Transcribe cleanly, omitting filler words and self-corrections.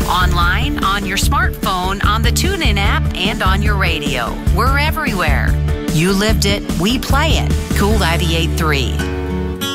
Online, on your smartphone, on the TuneIn app, and on your radio. We're everywhere. You lived it, we play it. Cool 98.3.